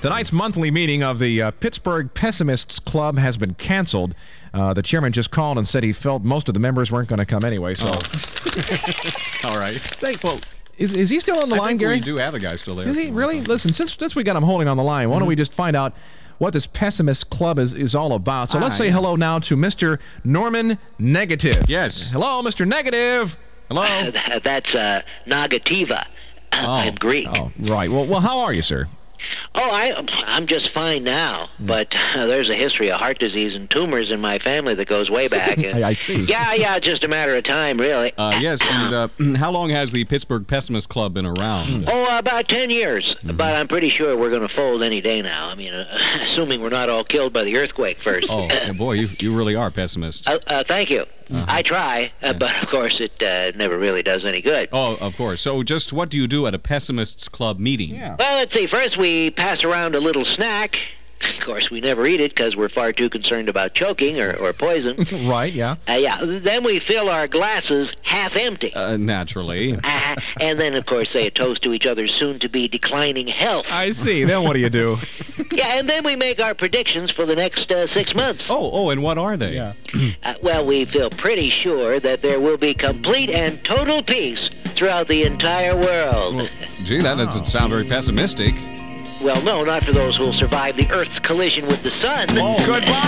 Tonight's monthly meeting of the Pittsburgh Pessimists Club has been canceled. The chairman just called and said he felt most of the members weren't going to come anyway. So, All right. Say, well, is he still on the line, Gary? We do have a guy still there. Is he really? Listen, since we got him holding on the line, why don't we just find out what this Pessimist Club is all about? So let's say hello now to Mr. Norman Negative. Yes. Hello, Mr. Negative. Hello. That's Negativa. I'm Greek. Oh, right. Well, how are you, sir? Oh, I'm just fine now, but there's a history of heart disease and tumors in my family that goes way back. I see. Yeah, just a matter of time, really. Yes, and how long has the Pittsburgh Pessimist Club been around? Oh, about 10 years, but I'm pretty sure we're going to fold any day now. I mean, assuming we're not all killed by the earthquake first. Oh, boy, you really are pessimist. Thank you. I try, but of course it never really does any good. Oh, of course. So just what do you do at a Pessimists Club meeting? Yeah. Well, let's see. First, we pass around a little snack. Of course, we never eat it because we're far too concerned about choking or poison. Right, yeah. Then we fill our glasses half empty. Naturally. And then, of course, say a toast to each other's soon-to-be declining health. I see. Then what do you do? Yeah, and then we make our predictions for the next 6 months. Oh, and what are they? Yeah. Well, we feel pretty sure that there will be complete and total peace throughout the entire world. Well, gee, that doesn't sound very pessimistic. Well, no, not for those who will survive the Earth's collision with the sun. Oh, goodbye.